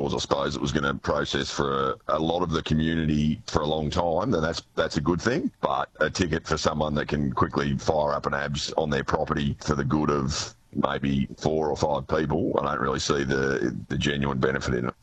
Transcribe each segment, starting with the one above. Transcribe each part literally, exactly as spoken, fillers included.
abattoirs, I suppose, that was going to process for a, a lot of the community for a long time, then that's that's a good thing. But a ticket for someone that can quickly fire up an abs on their property for the good of maybe four or five people, I don't really see the the genuine benefit in it.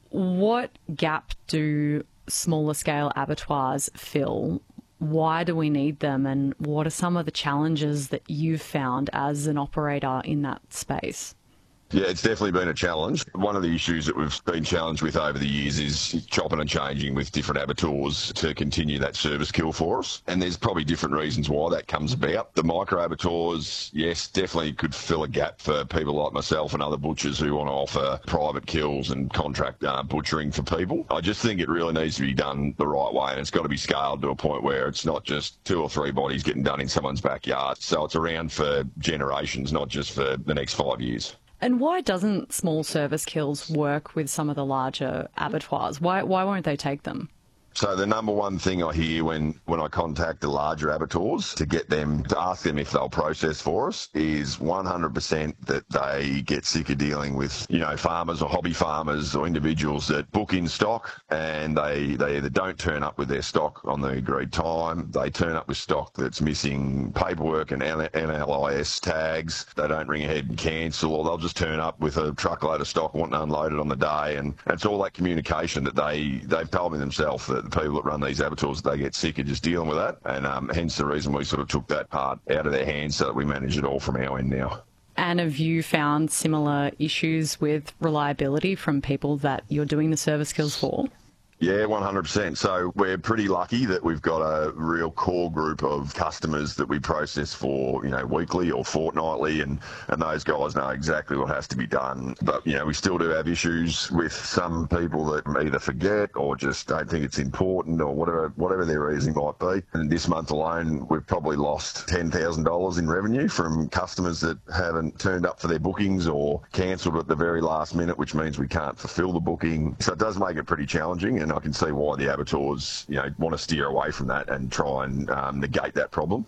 What gap do smaller scale abattoirs fill? Why do we need them, and what are some of the challenges that you've found as an operator in that space? Yeah, it's definitely been a challenge. One of the issues that we've been challenged with over the years is chopping and changing with different abattoirs to continue that service kill for us. And there's probably different reasons why that comes about. The micro abattoirs, yes, definitely could fill a gap for people like myself and other butchers who want to offer private kills and contract uh, butchering for people. I just think it really needs to be done the right way, and it's got to be scaled to a point where it's not just two or three bodies getting done in someone's backyard. So it's around for generations, not just for the next five years. And why doesn't small service kills work with some of the larger abattoirs? Why why won't they take them? So the number one thing I hear when, when I contact the larger abattoirs to get them, to ask them if they'll process for us, is one hundred percent that they get sick of dealing with, you know, farmers or hobby farmers or individuals that book in stock and they, they either don't turn up with their stock on the agreed time, they turn up with stock that's missing paperwork and N L I S tags, they don't ring ahead and cancel, or they'll just turn up with a truckload of stock wanting unloaded on the day, and it's all that communication that they, they've told me themselves that the people that run these abattoirs, they get sick of just dealing with that, and um, hence the reason we sort of took that part out of their hands so that we manage it all from our end now. And have you found similar issues with reliability from people that you're doing the service kills for? Yeah, one hundred percent. So we're pretty lucky that we've got a real core group of customers that we process for, you know, weekly or fortnightly, and, and those guys know exactly what has to be done. But, you know, we still do have issues with some people that either forget or just don't think it's important, or whatever whatever their reason might be. And this month alone, we've probably lost ten thousand dollars in revenue from customers that haven't turned up for their bookings or cancelled at the very last minute, which means we can't fulfil the booking. So it does make it pretty challenging. And I can see why the abattoirs, you know, want to steer away from that and try and um, negate that problem.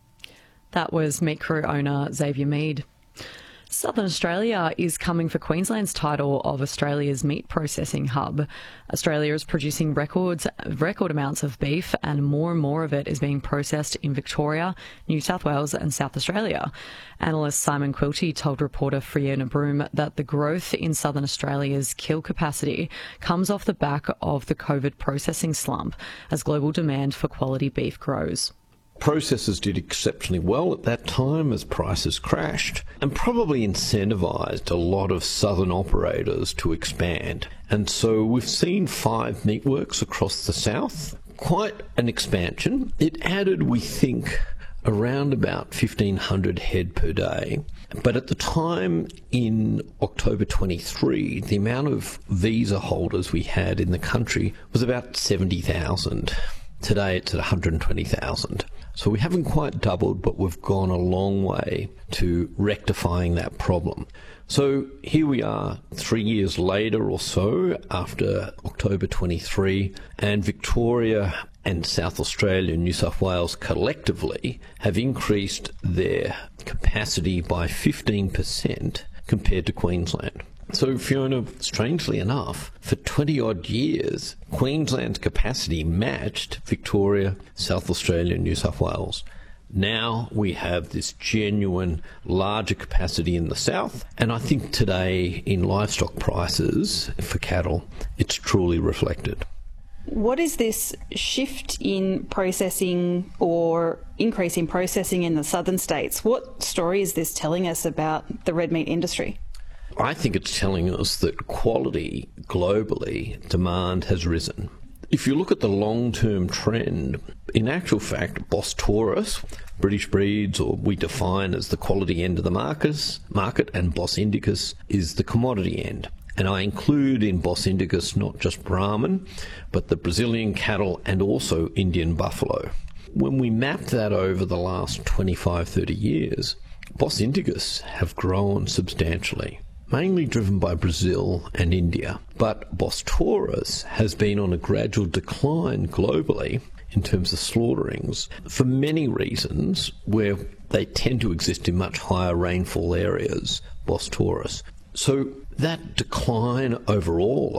That was Meat Crew owner Xavier Mead. Southern Australia is coming for Queensland's title of Australia's meat processing hub. Australia is producing records, record amounts of beef, and more and more of it is being processed in Victoria, New South Wales and South Australia. Analyst Simon Quilty told reporter Fiona Broom that the growth in Southern Australia's kill capacity comes off the back of the COVID processing slump as global demand for quality beef grows. Processors did exceptionally well at that time as prices crashed, and probably incentivised a lot of southern operators to expand. And so we've seen five meatworks across the south. Quite an expansion. It added, we think, around about fifteen hundred head per day. But at the time in October twenty-three, the amount of visa holders we had in the country was about seventy thousand. Today it's at one hundred twenty thousand. So we haven't quite doubled, but we've gone a long way to rectifying that problem. So here we are three years later or so after October twenty-three, and Victoria and South Australia and New South Wales collectively have increased their capacity by fifteen percent compared to Queensland. So, Fiona, strangely enough, for twenty-odd years, Queensland's capacity matched Victoria, South Australia and New South Wales. Now we have this genuine larger capacity in the south, and I think today in livestock prices for cattle, it's truly reflected. What is this shift in processing or increase in processing in the southern states? What story is this telling us about the red meat industry? I think it's telling us that quality globally, demand has risen. If you look at the long-term trend, in actual fact, Bos Taurus, British breeds, or we define as the quality end of the market, market, and Bos Indicus is the commodity end. And I include in Bos Indicus not just Brahman, but the Brazilian cattle and also Indian buffalo. When we map that over the last twenty-five, thirty years, Bos Indicus have grown substantially, mainly driven by Brazil and India. But Bos Taurus has been on a gradual decline globally in terms of slaughterings for many reasons, where they tend to exist in much higher rainfall areas, Bos Taurus. So that decline overall,